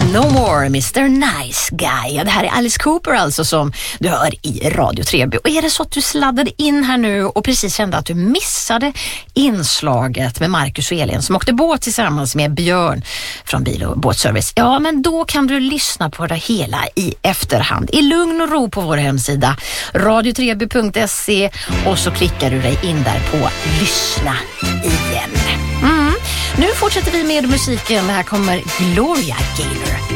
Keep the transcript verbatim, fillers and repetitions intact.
No More, mister Nice Guy. Det här är Alice Cooper alltså som du hör i Radio Treby. Och är det så att du sladdade in här nu och precis kände att du missade inslaget med Marcus och Elin som åkte båt tillsammans med Björn från Bil- och båtservice. Ja, men då kan du lyssna på det hela i efterhand. I lugn och ro på vår hemsida radio treby punkt se och så klickar du dig in där på lyssna igen. Mm. Nu fortsätter vi med musiken. Här kommer Gloria Gaynor.